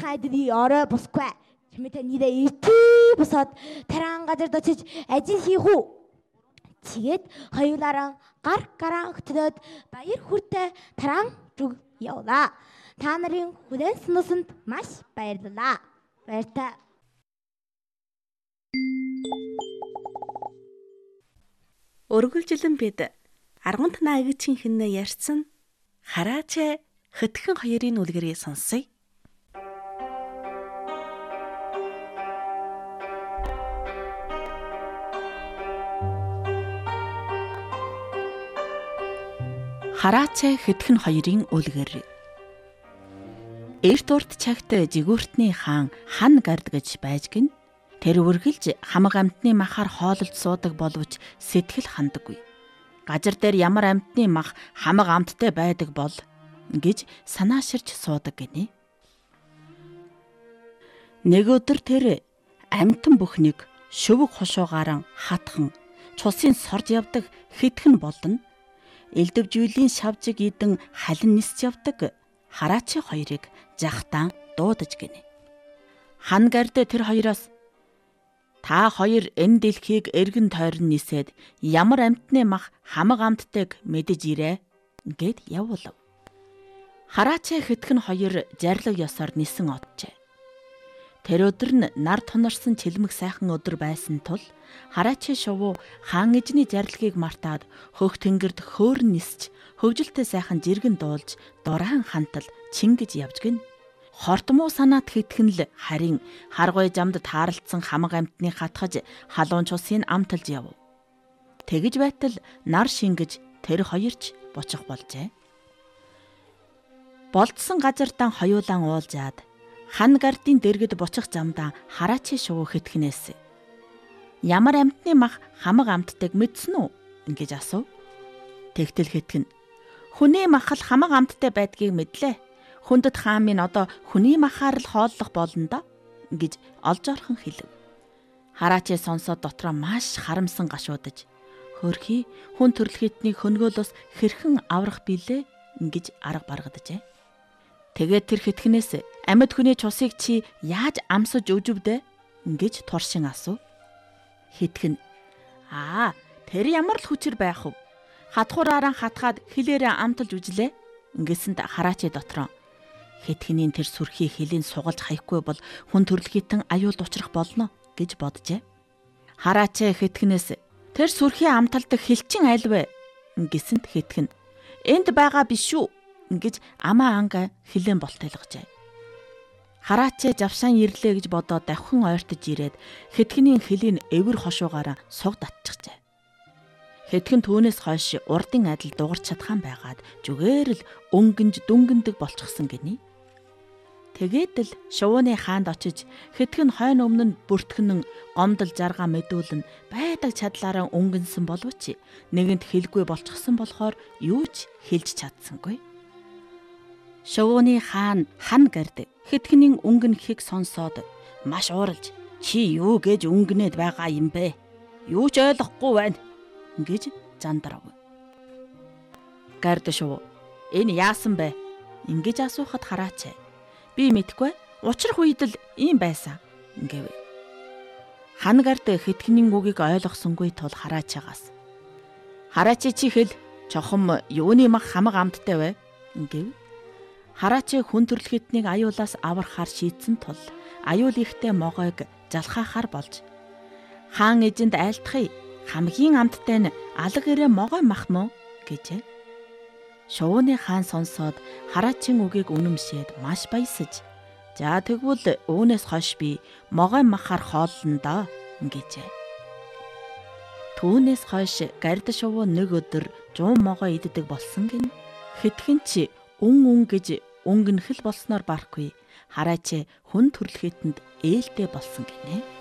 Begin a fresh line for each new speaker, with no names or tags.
хайдны орой босгүй. Чимээтэй нэрээ иртэ босоод таран газар очиж ажил хийх үү? Тэгээд хоёулаараа гар гараан хөтлөөд баяр хүртэ таран зүг явлаа. Та нарын хүлээн сонсонд маш баярлалаа. Баяртай.
Өргөлжилэн бид Аргунт наагичийн хинэ ярьсан Хараач хөтгөн хоёрын үлгэрийг сонсъё. Хараач хөтгөн хоёрын үлгэр. Эрт урт цагт жигүүртний хаан хан гард гэж байж гин. Тэр үргэлж хамаг амтны махаар хоололж суудаг боловч сэтгэл хандаггүй. Газар дээр ямар амтны мах хамаг амттай байдаг бол гэж санааширч суудаг гинэ. Нэг өдөр тэр амтан бүхнийг шөвөг хошуугаараа хатхан цусын сорж явдаг хэдхэн болон элдвжүүлийн шавжиг идэн халин нисч явдаг Хараач хоёрыг жахтаан дуудаж гинэ. Хан гард тэр хоёроос та хоёр энэ дэлхийг эргэн тойрон нисээд ямар амтны мах хамаг амттайг мэдэж ирээ гэд явуулав. Хараач хөтгөн хоёр зарлаг ёсоор нисэн оджээ. Тэр өдөр нь нар тонорсон чилмэг сайхан өдөр байсан тул Хараач шувуу хаан эжний зарлагыг мартаад хөх тэнгэрд хөөрн нисч хөвжөлтэй сайхан жиргэн дуулж дурaan хантал чингэж явж гин. Хортмоо санаат хэтгэн л харин харгуй замд таарлцсан хамаг амтны хатгаж халуун цусын амталж яв. Тэгж байтал нар шингэж тэр хоёрч бучих болжээ. Болдсон газартаа хоёулаан уулзаад хан гардын дэргэд бучих замдаа Хараач шувуу хэтгэнээс ямар амтны мах хамаг амттайг мэдсэн үү ингэж асуув. Тэгтэл хэтгэн хүний мах л хамаг амттай байдгийг мэдлээ. Хүндэт хаан минь одоо хүний махаар л хооллох болно да гэж олж орхон хэлв. Хараач сонсоод дотроо маш харамсан гашуудаж хөрхий хүн төрлөختний хөнгөөлөөс хэрхэн аврах билээ гэж арга баргаджээ. Тэгээд тэр хэтгэнээс амьд хүний цусыг чи яаж амсаж өгжөвдөө гэж туршин асуув. Хэтгэн тэр ямар л хүчээр байх вэ? Хатхуураараа хатгаад хилээрээ амталж үжлээ ингэсэнд Хараач дотроо хэтгэний тэр сүрхий хилийн сугалж хаяхгүй бол хүн төрлөختөн аюулд учрах болно гэж боджээ. Хараач хэтгэнээс тэр сүрхий амталдаг хилчин аль вэ гэсэнд хэтгэн энд байгаа биш үү гэж амаа анга хилэн болтойлгожээ. Хараач завшаан ирлээ гэж бодоод давхин ойртож ирээд хэтгэний хилийн эвэр хошуугаараа суг татчихжээ. Хэтгэн түүнээс хойш урдын адил дугарч чадхан байгаад зүгээр л өнгөнж дүнгэндэг болчихсон гинэ. Тэгээд л шувууны хаанд очиж хэтгэн хойно өмнө нь бүртгэнэн гомдол жаргаа мэдүүлэн байдаг чадлаараа өнгөнсөн боловч нэгэнт хэлгүй болчихсон болохоор юу ч хэлж чадсангүй. Шувууны хаан хан гард хэтгэний өнгөнөхийг сонсоод маш ууралж чи юу гэж өнгөнөд байгаа юм бэ? Юу ч ойлгохгүй байна гэж зандарав. Гард шувуу энэ яасан бэ? Ингэж асуухад Хараач би мэдгүй. Учрах үед л ийм байсан гэв. Хан гард хэтгэний үгийг ойлгосонгүй тул Хараачаас Хараач чи хэл чохом юуны мах хамаг амттай вэ гэв. Хараач хүн төрлөختнийг аюулаас аврахаар шийдсэн тул аюул ихтэй могойг залхаахаар болж хаан эжэнд айлтхыг хамгийн амттай нь алга ирээ могой мах мөн гэжээ. Шувууны хаан сонсоод Хараачийн үгийг үнэмшээд маш баясаж за тэгвэл үүнээс хойш би могой махаар хооллоно доо гэжээ. Түүнээс хойш гард шувуу нэг өдөр 100 могой иддэг болсон гин. Хэдхэн чи үн гэж өнгөнхөл болсноор барахгүй Хараач хүн төрлөखेтэнд ээлтэй болсон гинэ.